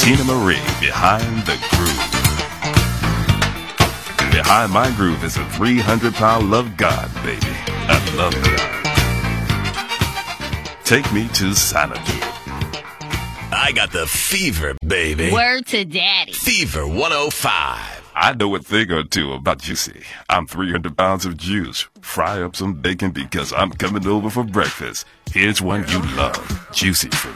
Tina Marie, Behind the Groove. Behind my groove is a 300-pound love God, baby. I love God. Take me to Xanadu. I got the fever, baby. Word to daddy. Fever 105. I know a thing or two about juicy. I'm 300 pounds of juice. Fry up some bacon because I'm coming over for breakfast. Here's one you love, juicy fruit.